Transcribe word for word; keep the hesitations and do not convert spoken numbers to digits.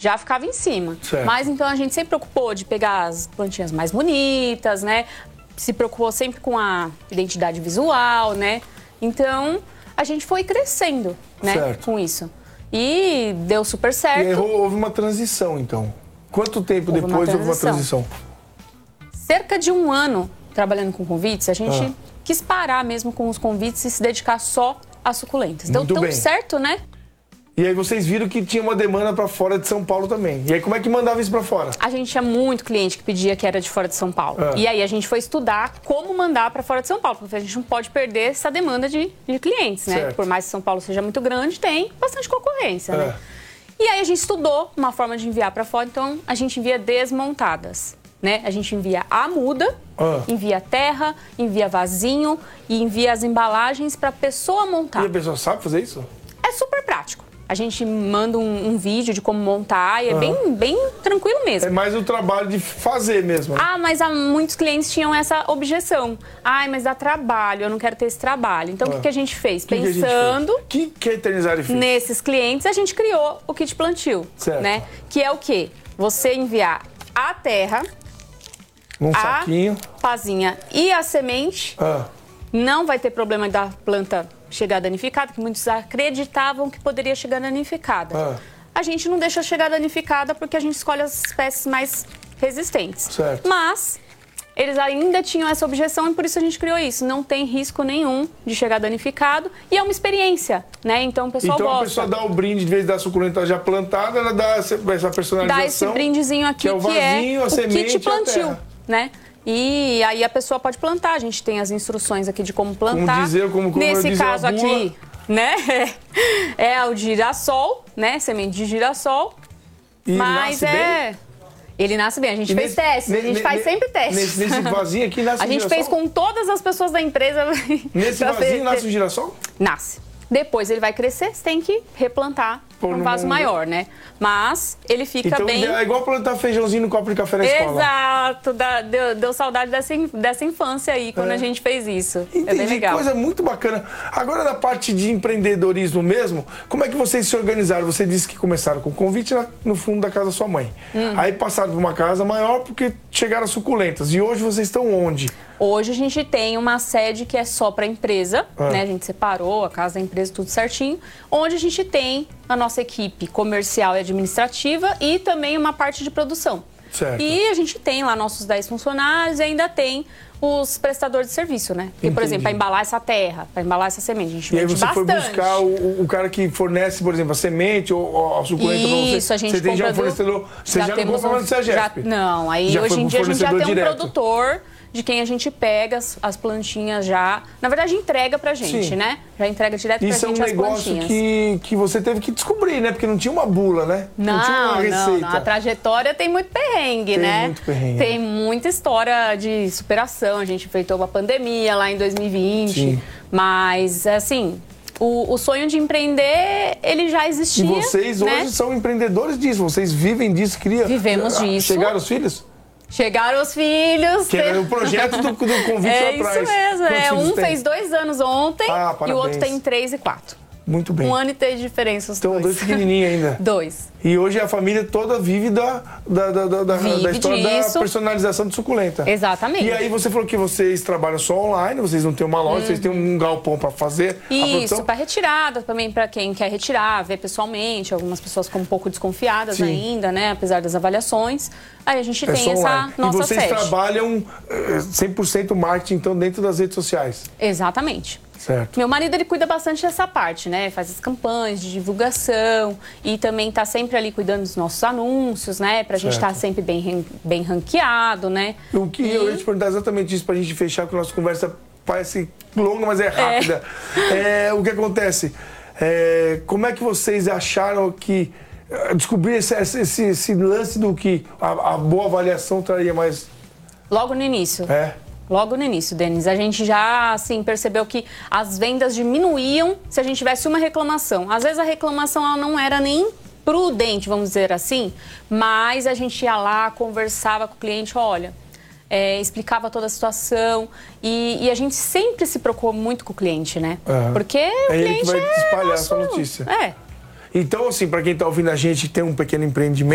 já ficava em cima. Certo. Mas então a gente sempre preocupou de pegar as plantinhas mais bonitas, né? Se preocupou sempre com a identidade visual, né? Então a gente foi crescendo, né? Certo. Com isso. E deu super certo. E aí houve uma transição, então. Quanto tempo Houve depois uma houve uma transição? Cerca de um ano trabalhando com convites, a gente Ah. quis parar mesmo com os convites e se dedicar só às suculentas. Deu Muito tão bem. certo, né? E aí vocês viram que tinha uma demanda para fora de São Paulo também. E aí como é que mandava isso para fora? A gente tinha muito cliente que pedia que era de fora de São Paulo. Ah. E aí a gente foi estudar como mandar para fora de São Paulo, porque a gente não pode perder essa demanda de, de clientes, né? Certo. Por mais que São Paulo seja muito grande, tem bastante concorrência, Ah. né? E aí a gente estudou uma forma de enviar para fora, então a gente envia desmontadas, né? A gente envia a muda, Ah. envia terra, envia vasinho e envia as embalagens para a pessoa montar. E a pessoa sabe fazer isso? É super prático. A gente manda um, um vídeo de como montar e é bem, bem tranquilo mesmo. É mais o trabalho de fazer mesmo. Né? Ah, mas há, muitos clientes tinham essa objeção. Ai, mas dá trabalho, eu não quero ter esse trabalho. Então, o que, que a gente fez? Que que a gente Pensando fez? Que que a Eternizare fez? nesses clientes, a gente criou o kit plantio. Certo. Né? Que é o quê? Você enviar a terra, Num a saquinho. pazinha e a semente. Ah. Não vai ter problema da planta chegar danificada, que muitos acreditavam que poderia chegar danificada. Ah. A gente não deixa chegar danificada porque a gente escolhe as espécies mais resistentes. Certo. Mas eles ainda tinham essa objeção e por isso a gente criou isso. Não tem risco nenhum de chegar danificado e é uma experiência, né? Então o pessoal Então gosta. a pessoa dá o brinde, de vez da suculenta já plantada, ela dá essa essa personalização. Dá esse brindezinho aqui que é o vasinho, a o semente kit e a plantio, terra. né? E aí a pessoa pode plantar. A gente tem as instruções aqui de como plantar. Como dizer, como, como Nesse diz caso a bula. aqui, né? É o girassol, né? Semente de girassol. E mas nasce é. bem? Ele nasce bem. A gente E fez nesse- testes. A ne- gente ne- faz ne- sempre testes. Nesse, nesse vasinho aqui nasce A um gente girassol? fez com todas as pessoas da empresa. Nesse pra vasinho ter- nasce um girassol? Nasce. Depois ele vai crescer, você tem que replantar Pôr um no vaso mundo. maior, né? Mas ele fica Então bem. é igual plantar feijãozinho no copo de café na escola. Exato, dá- deu, deu saudade dessa, in- dessa infância aí, quando É. a gente fez isso. Entendi, é bem legal. coisa muito bacana. Agora, na parte de empreendedorismo mesmo, como é que vocês se organizaram? Você disse que começaram com convite lá no fundo da casa da sua mãe. Hum. Aí passaram para uma casa maior porque chegaram as suculentas. E hoje vocês estão onde? Hoje a gente tem uma sede que é só para empresa, Ah. né? A gente separou a casa da empresa, tudo certinho. Onde a gente tem a nossa equipe comercial e administrativa e também uma parte de produção. Certo. E a gente tem lá nossos dez funcionários e ainda tem os prestadores de serviço, né? Porque, por Entendi. exemplo, para embalar essa terra, para embalar essa semente, a gente E aí vende você foi bastante. buscar o, o cara que fornece, por exemplo, a semente ou, ou a suculenta para você. Isso, a gente você tem já um compra do- fornecedor. Você já, não temos compra um- mais do Sergesp. já- Não, aí Já hoje foi em pro dia a gente já tem fornecedor um direto. produtor de quem a gente pega as, as plantinhas já. Na verdade, entrega pra gente, Sim. né? Já entrega direto pra Isso é um gente as negócio plantinhas. que, que você teve que descobrir, né? Porque não tinha uma bula, né? Não, tinha uma não, receita. não. A trajetória tem muito perrengue, Tem né? muito perrengue. Tem muita história de superação. A gente enfrentou uma pandemia lá em dois mil e vinte. Sim. Mas, assim, o, o sonho de empreender, ele já E existia. vocês né? hoje são empreendedores disso, vocês vivem disso, criam. Vivemos disso. Chegaram os filhos? Chegaram os filhos. Que era o projeto do, do convite É lá isso atrás. mesmo. Quantos É, filhos um tem? fez dois anos ontem Ah, e o outro parabéns. tem três e quatro. Muito bem. Um ano e três de diferença os Então, dois. dois pequenininhos ainda. Dois. E hoje a família toda vive da, da, da, da, da- Vive da história disso. da personalização de suculenta. Exatamente. E aí você falou que vocês trabalham só online, vocês não têm uma loja, vocês têm um galpão para fazer a Isso, produção? para retirada, também para quem quer retirar, ver pessoalmente. Algumas pessoas ficam um pouco desconfiadas Sim. ainda, né? Apesar das avaliações. Aí a gente É tem só essa online. nossa E vocês sede. trabalham eh, cem por cento marketing, então, dentro das redes sociais. Exatamente. Certo. Meu marido, ele cuida bastante dessa parte, né? Faz as campanhas de divulgação e também tá sempre ali cuidando dos nossos anúncios, né? Pra gente Certo. estar sempre bem, ran- bem ranqueado, né? O que E- eu ia te perguntar exatamente isso pra gente fechar, porque a nossa conversa parece longa, mas é rápida. É, o que acontece? É, como é que vocês acharam que eh, descobrir esse, esse, esse lance do que a, a boa avaliação traria mais. Logo no início. É? Logo no início, Denis, a gente já assim, percebeu que as vendas diminuíam se a gente tivesse uma reclamação. Às vezes a reclamação ela não era nem prudente, vamos dizer assim, mas a gente ia lá, conversava com o cliente, olha, é, explicava toda a situação e, e a gente sempre se preocupou muito com o cliente, né? Aham. Porque o É ele cliente que vai é espalhar nosso... essa notícia. É. Então, assim, para quem está ouvindo a gente, tem um pequeno empreendimento.